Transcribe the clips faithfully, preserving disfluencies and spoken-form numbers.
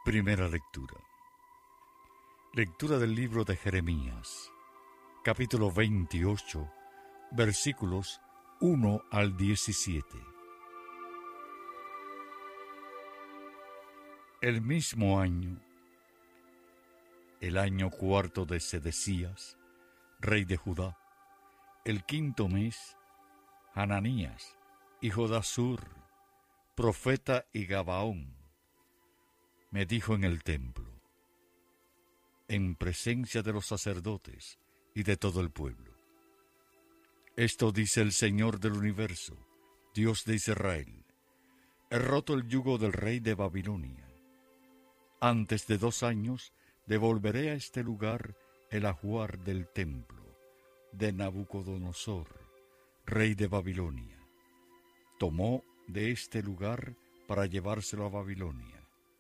Primera lectura. Lectura del libro de Jeremías, capítulo veintiocho, versículos uno al diecisiete. El mismo año, el año cuarto de Sedecías, rey de Judá, el quinto mes, Hananías, hijo de Azur, profeta y Gabaón, me dijo en el templo, en presencia de los sacerdotes y de todo el pueblo: esto dice el Señor del universo, Dios de Israel: he roto el yugo del rey de Babilonia. Antes de dos años devolveré a este lugar el ajuar del templo de Nabucodonosor, rey de Babilonia. Tomó de este lugar para llevárselo a Babilonia.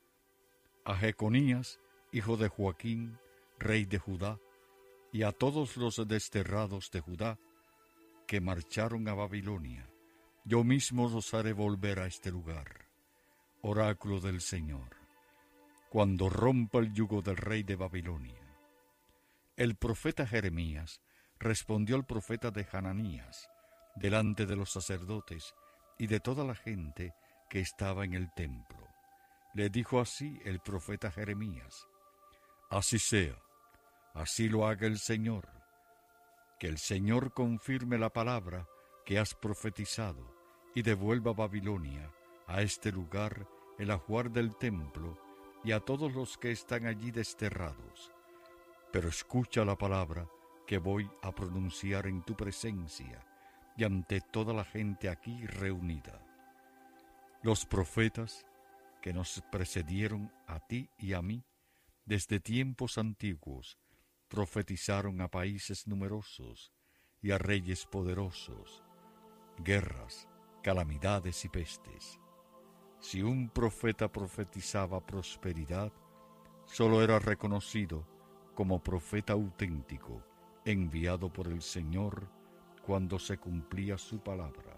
A Jeconías, hijo de Joaquín, rey de Judá, y a todos los desterrados de Judá que marcharon a Babilonia, yo mismo los haré volver a este lugar. Oráculo del Señor, cuando rompa el yugo del rey de Babilonia. El profeta Jeremías respondió al profeta de Hananías, delante de los sacerdotes y de toda la gente que estaba en el templo. Le dijo así el profeta Jeremías: así sea, así lo haga el Señor, que el Señor confirme la palabra que has profetizado y devuelva a Babilonia, a este lugar, el ajuar del templo y a todos los que están allí desterrados. Pero escucha la palabra que voy a pronunciar en tu presencia y ante toda la gente aquí reunida. Los profetas que nos precedieron a ti y a mí, desde tiempos antiguos, profetizaron a países numerosos y a reyes poderosos, guerras, calamidades y pestes. Si un profeta profetizaba prosperidad, solo era reconocido como profeta auténtico, enviado por el Señor cuando se cumplía su palabra.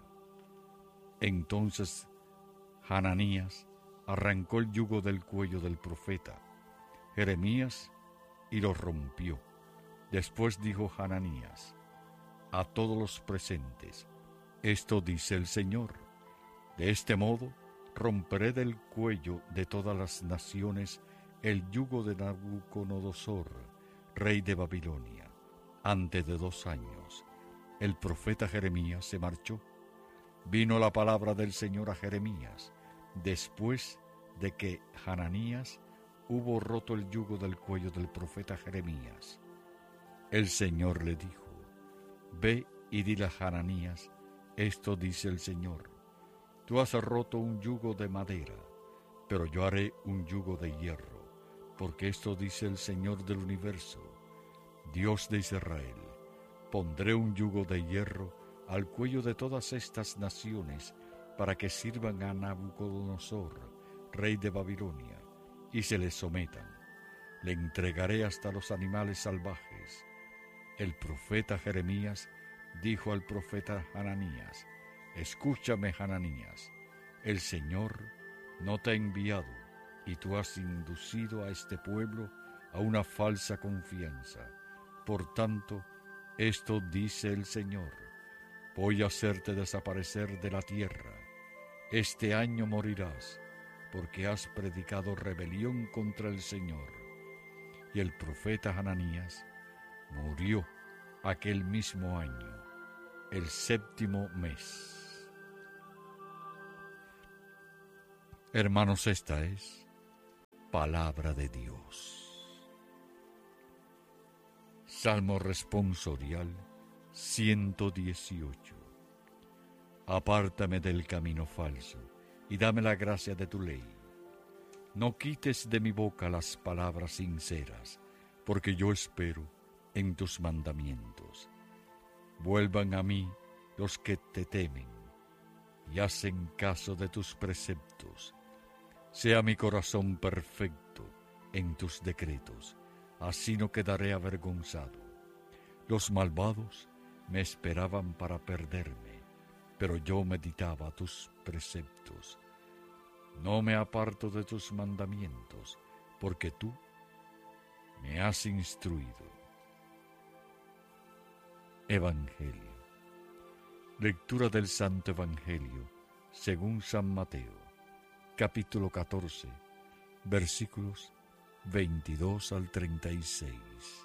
Entonces Hananías arrancó el yugo del cuello del profeta Jeremías y lo rompió. Después dijo Hananías a todos los presentes: esto dice el Señor, de este modo romperé del cuello de todas las naciones el yugo de Nabucodonosor, rey de Babilonia. Antes de dos años, el profeta Jeremías se marchó. Vino la palabra del Señor a Jeremías, después de que Hananías hubo roto el yugo del cuello del profeta Jeremías. El Señor le dijo: ve y dile a Hananías, esto dice el Señor, tú has roto un yugo de madera, pero yo haré un yugo de hierro, porque esto dice el Señor del universo, Dios de Israel: pondré un yugo de hierro al cuello de todas estas naciones para que sirvan a Nabucodonosor, rey de Babilonia, y se le sometan. Le entregaré hasta los animales salvajes. El profeta Jeremías dijo al profeta Hananías: escúchame, Hananías, el Señor no te ha enviado, y tú has inducido a este pueblo a una falsa confianza. Por tanto, esto dice el Señor: voy a hacerte desaparecer de la tierra. Este año morirás, porque has predicado rebelión contra el Señor. Y el profeta Hananías murió aquel mismo año, el séptimo mes. Hermanos, esta es palabra de Dios. Salmo responsorial ciento dieciocho. Apártame del camino falso y dame la gracia de tu ley. No quites de mi boca las palabras sinceras, porque yo espero en tus mandamientos. Vuelvan a mí los que te temen y hacen caso de tus preceptos. Sea mi corazón perfecto en tus decretos, así no quedaré avergonzado. Los malvados me esperaban para perderme, pero yo meditaba tus preceptos. No me aparto de tus mandamientos, porque tú me has instruido. Evangelio. Lectura del Santo Evangelio según San Mateo, capítulo catorce, versículos veintidós al treinta y seis.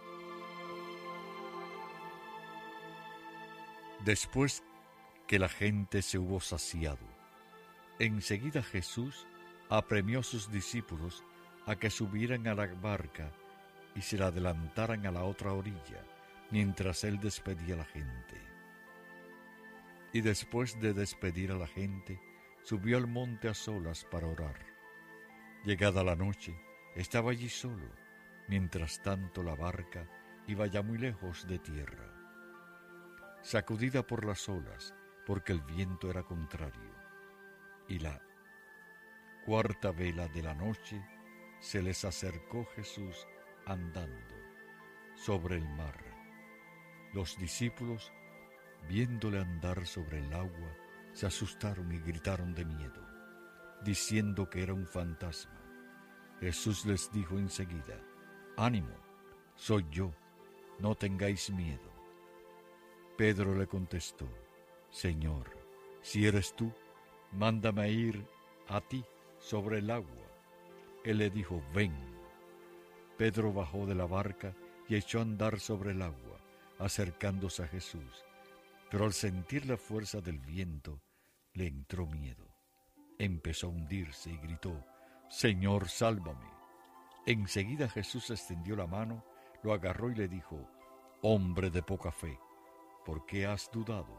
Después que la gente se hubo saciado, enseguida Jesús apremió a sus discípulos a que subieran a la barca y se la adelantaran a la otra orilla, mientras él despedía a la gente. Y después de despedir a la gente, subió al monte a solas para orar. Llegada la noche, estaba allí solo, mientras tanto la barca iba ya muy lejos de tierra, sacudida por las olas, porque el viento era contrario. Y la cuarta vela de la noche se les acercó Jesús andando sobre el mar. Los discípulos, viéndole andar sobre el agua, se asustaron y gritaron de miedo, diciendo que era un fantasma. Jesús les dijo enseguida: «Ánimo, soy yo, no tengáis miedo». Pedro le contestó: «Señor, si eres tú, mándame a ir a ti sobre el agua». Él le dijo: «Ven». Pedro bajó de la barca y echó a andar sobre el agua, acercándose a Jesús. Pero al sentir la fuerza del viento, le entró miedo. Empezó a hundirse y gritó: «Señor, sálvame». Enseguida Jesús extendió la mano, lo agarró y le dijo: «Hombre de poca fe, ¿por qué has dudado?».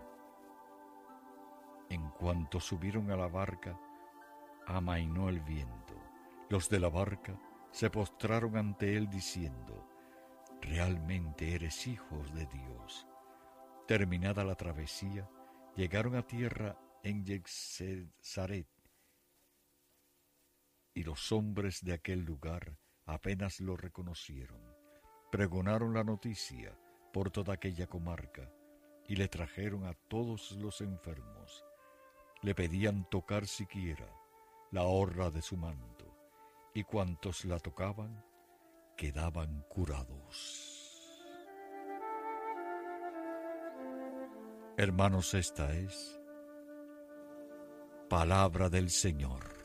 En cuanto subieron a la barca, amainó el viento. Los de la barca se postraron ante él diciendo: «Realmente eres hijo de Dios». Terminada la travesía, llegaron a tierra en Gennesaret, y los hombres de aquel lugar apenas lo reconocieron. Pregonaron la noticia por toda aquella comarca y le trajeron a todos los enfermos. Le pedían tocar siquiera la orla de su manto, y cuantos la tocaban quedaban curados. Hermanos, esta es palabra del Señor.